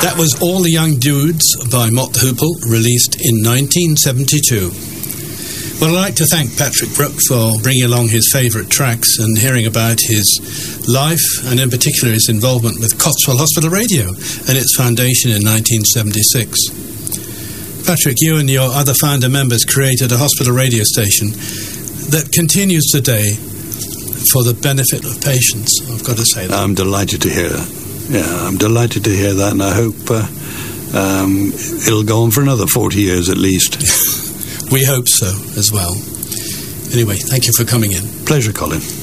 That was All the Young Dudes by Mott the Hoople, released in 1972. Well, I'd like to thank Patrick Brook for bringing along his favourite tracks and hearing about his life, and in particular his involvement with Cotswold Hospital Radio and its foundation in 1976. Patrick, you and your other founder members created a hospital radio station that continues today for the benefit of patients. I've got to say that. I'm delighted to hear that. Yeah, I'm delighted to hear that, and I hope it'll go on for another 40 years at least. We hope so as well. Anyway, thank you for coming in. Pleasure, Colin.